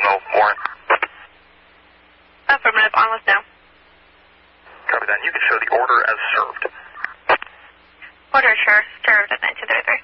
the warrant. Affirmative, on with now. Copy that. You can show the order as served. Order served at 9233.